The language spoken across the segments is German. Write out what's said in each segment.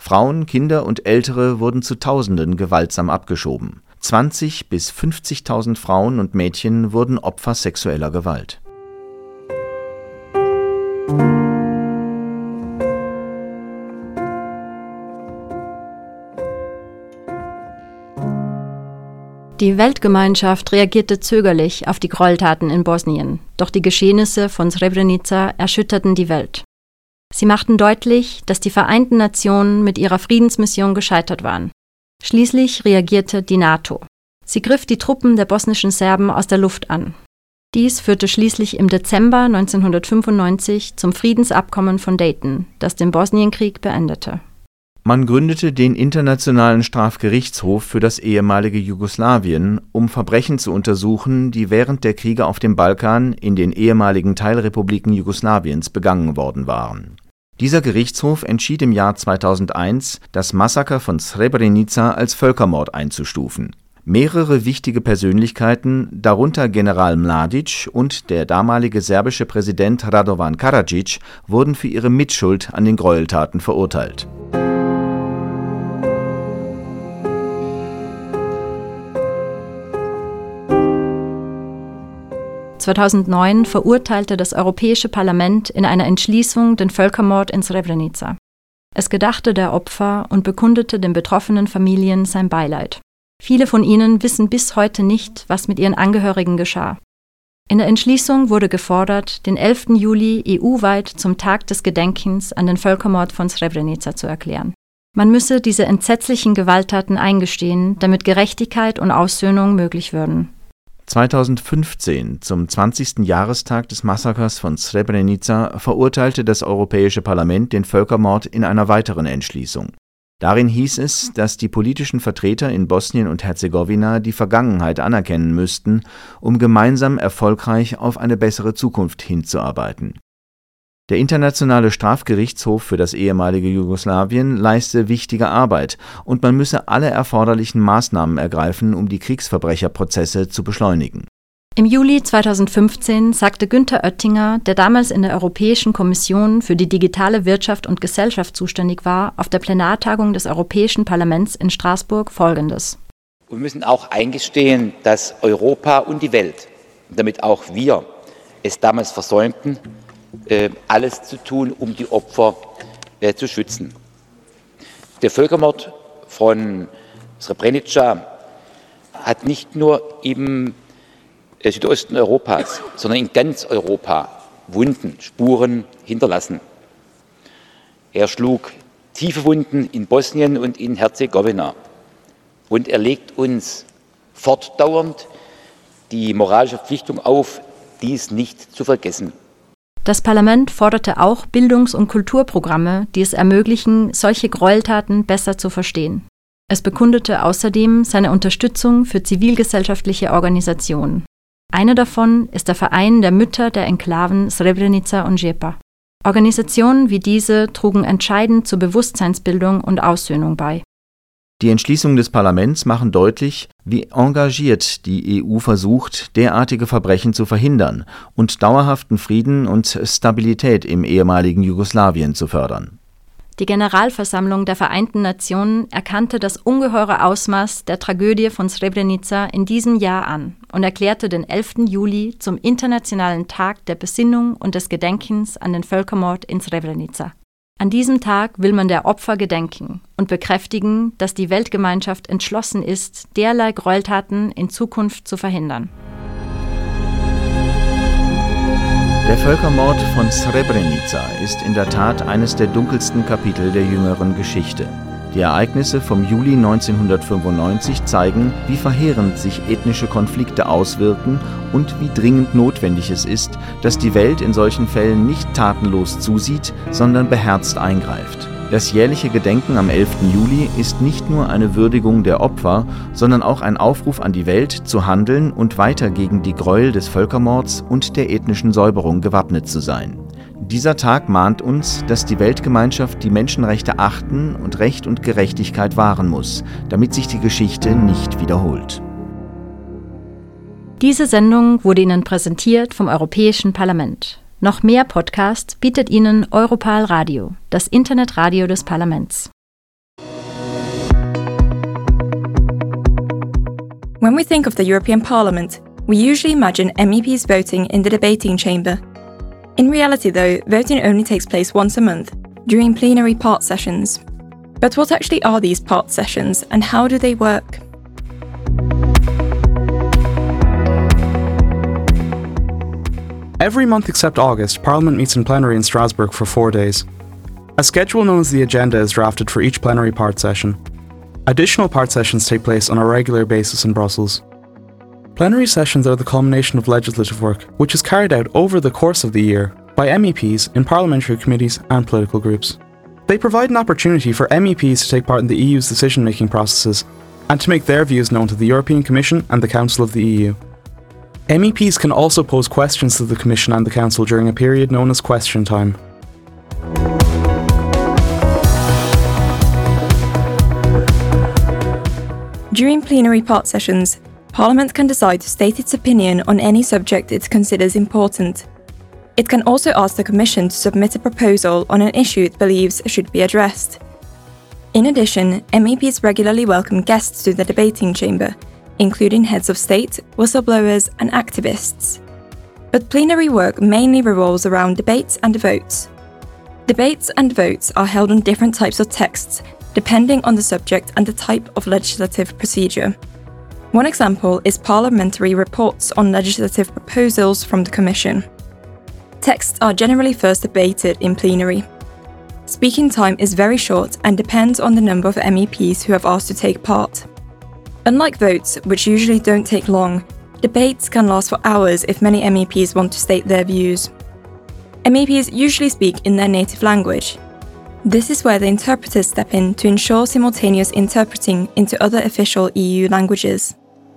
Frauen, Kinder und Ältere wurden zu Tausenden gewaltsam abgeschoben. 20.000 bis 50.000 Frauen und Mädchen wurden Opfer sexueller Gewalt. Die Weltgemeinschaft reagierte zögerlich auf die Gräueltaten in Bosnien, doch die Geschehnisse von Srebrenica erschütterten die Welt. Sie machten deutlich, dass die Vereinten Nationen mit ihrer Friedensmission gescheitert waren. Schließlich reagierte die NATO. Sie griff die Truppen der bosnischen Serben aus der Luft an. Dies führte schließlich im Dezember 1995 zum Friedensabkommen von Dayton, das den Bosnienkrieg beendete. Man gründete den Internationalen Strafgerichtshof für das ehemalige Jugoslawien, um Verbrechen zu untersuchen, die während der Kriege auf dem Balkan in den ehemaligen Teilrepubliken Jugoslawiens begangen worden waren. Dieser Gerichtshof entschied im Jahr 2001, das Massaker von Srebrenica als Völkermord einzustufen. Mehrere wichtige Persönlichkeiten, darunter General Mladic und der damalige serbische Präsident Radovan Karadzic, wurden für ihre Mitschuld an den Gräueltaten verurteilt. (2009) verurteilte das Europäische Parlament in einer Entschließung den Völkermord in Srebrenica. Es gedachte der Opfer und bekundete den betroffenen Familien sein Beileid. Viele von ihnen wissen bis heute nicht, was mit ihren Angehörigen geschah. In der Entschließung wurde gefordert, den 11. Juli EU-weit zum Tag des Gedenkens an den Völkermord von Srebrenica zu erklären. Man müsse diese entsetzlichen Gewalttaten eingestehen, damit Gerechtigkeit und Aussöhnung möglich würden. 2015, zum 20. Jahrestag des Massakers von Srebrenica, verurteilte das Europäische Parlament den Völkermord in einer weiteren Entschließung. Darin hieß es, dass die politischen Vertreter in Bosnien und Herzegowina die Vergangenheit anerkennen müssten, um gemeinsam erfolgreich auf eine bessere Zukunft hinzuarbeiten. Der Internationale Strafgerichtshof für das ehemalige Jugoslawien leiste wichtige Arbeit und man müsse alle erforderlichen Maßnahmen ergreifen, um die Kriegsverbrecherprozesse zu beschleunigen. Im Juli 2015 sagte Günther Oettinger, der damals in der Europäischen Kommission für die digitale Wirtschaft und Gesellschaft zuständig war, auf der Plenartagung des Europäischen Parlaments in Straßburg Folgendes: Wir müssen auch eingestehen, dass Europa und die Welt, damit auch wir, es damals versäumten, alles zu tun, um die Opfer zu schützen. Der Völkermord von Srebrenica hat nicht nur im Südosten Europas, sondern in ganz Europa Wunden, Spuren hinterlassen. Er schlug tiefe Wunden in Bosnien und in Herzegowina und er legt uns fortdauernd die moralische Verpflichtung auf, dies nicht zu vergessen. Das Parlament forderte auch Bildungs- und Kulturprogramme, die es ermöglichen, solche Gräueltaten besser zu verstehen. Es bekundete außerdem seine Unterstützung für zivilgesellschaftliche Organisationen. Eine davon ist der Verein der Mütter der Enklaven Srebrenica und Žepa. Organisationen wie diese trugen entscheidend zur Bewusstseinsbildung und Aussöhnung bei. Die Entschließungen des Parlaments machen deutlich, wie engagiert die EU versucht, derartige Verbrechen zu verhindern und dauerhaften Frieden und Stabilität im ehemaligen Jugoslawien zu fördern. Die Generalversammlung der Vereinten Nationen erkannte das ungeheure Ausmaß der Tragödie von Srebrenica in diesem Jahr an und erklärte den 11. Juli zum Internationalen Tag der Besinnung und des Gedenkens an den Völkermord in Srebrenica. An diesem Tag will man der Opfer gedenken und bekräftigen, dass die Weltgemeinschaft entschlossen ist, derlei Gräueltaten in Zukunft zu verhindern. Der Völkermord von Srebrenica ist in der Tat eines der dunkelsten Kapitel der jüngeren Geschichte. Die Ereignisse vom Juli 1995 zeigen, wie verheerend sich ethnische Konflikte auswirken und wie dringend notwendig es ist, dass die Welt in solchen Fällen nicht tatenlos zusieht, sondern beherzt eingreift. Das jährliche Gedenken am 11. Juli ist nicht nur eine Würdigung der Opfer, sondern auch ein Aufruf an die Welt, zu handeln und weiter gegen die Gräuel des Völkermords und der ethnischen Säuberung gewappnet zu sein. Dieser Tag mahnt uns, dass die Weltgemeinschaft die Menschenrechte achten und Recht und Gerechtigkeit wahren muss, damit sich die Geschichte nicht wiederholt. Diese Sendung wurde Ihnen präsentiert vom Europäischen Parlament. Noch mehr Podcasts bietet Ihnen Europal Radio, das Internetradio des Parlaments. When we think of the European Parliament, we usually imagine MEPs voting in the debating chamber. In reality though, voting only takes place once a month, during plenary part sessions. But what actually are these part sessions and how do they work? Every month except August, Parliament meets in plenary in Strasbourg for 4 days. A schedule known as the agenda is drafted for each plenary part session. Additional part sessions take place on a regular basis in Brussels. Plenary sessions are the culmination of legislative work, which is carried out over the course of the year by MEPs in parliamentary committees and political groups. They provide an opportunity for MEPs to take part in the EU's decision-making processes and to make their views known to the European Commission and the Council of the EU. MEPs can also pose questions to the Commission and the Council during a period known as question time. During plenary part sessions, Parliament can decide to state its opinion on any subject it considers important. It can also ask the Commission to submit a proposal on an issue it believes should be addressed. In addition, MEPs regularly welcome guests to the debating chamber, including heads of state, whistleblowers and activists. But plenary work mainly revolves around debates and votes. Debates and votes are held on different types of texts, depending on the subject and the type of legislative procedure. One example is parliamentary reports on legislative proposals from the Commission. Texts are generally first debated in plenary. Speaking time is very short and depends on the number of MEPs who have asked to take part. Unlike votes, which usually don't take long, debates can last for hours if many MEPs want to state their views. MEPs usually speak in their native language. This is where the interpreters step in to ensure simultaneous interpreting into other official EU languages.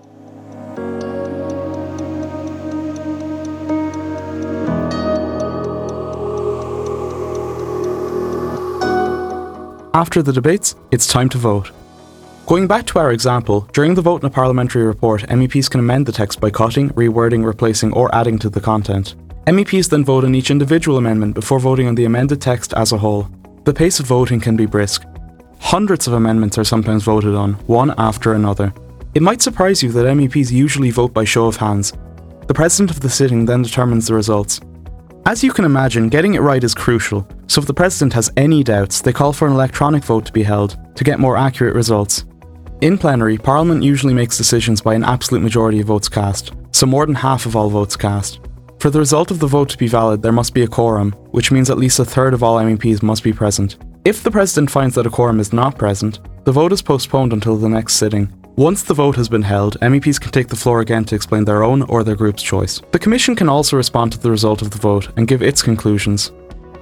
After the debates, it's time to vote. Going back to our example, during the vote in a parliamentary report, MEPs can amend the text by cutting, rewording, replacing or adding to the content. MEPs then vote on each individual amendment before voting on the amended text as a whole. The pace of voting can be brisk. Hundreds of amendments are sometimes voted on, one after another. It might surprise you that MEPs usually vote by show of hands. The president of the sitting then determines the results. As you can imagine, getting it right is crucial, so if the president has any doubts, they call for an electronic vote to be held to get more accurate results. In plenary, Parliament usually makes decisions by an absolute majority of votes cast, so more than half of all votes cast. For the result of the vote to be valid, there must be a quorum, which means at least a third of all MEPs must be present. If the President finds that a quorum is not present, the vote is postponed until the next sitting. Once the vote has been held, MEPs can take the floor again to explain their own or their group's choice. The Commission can also respond to the result of the vote and give its conclusions.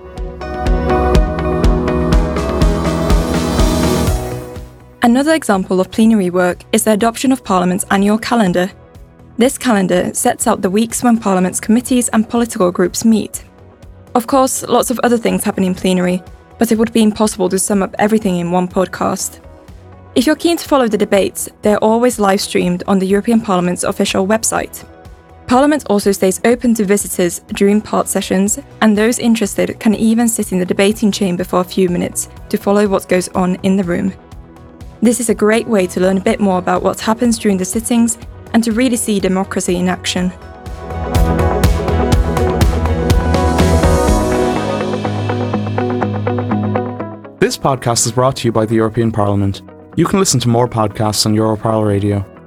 Another example of plenary work is the adoption of Parliament's annual calendar. This calendar sets out the weeks when Parliament's committees and political groups meet. Of course, lots of other things happen in plenary, but it would be impossible to sum up everything in one podcast. If you're keen to follow the debates, they're always live streamed on the European Parliament's official website. Parliament also stays open to visitors during part sessions, and those interested can even sit in the debating chamber for a few minutes to follow what goes on in the room. This is a great way to learn a bit more about what happens during the sittings and to really see democracy in action. This podcast is brought to you by the European Parliament. You can listen to more podcasts on Europarl Radio.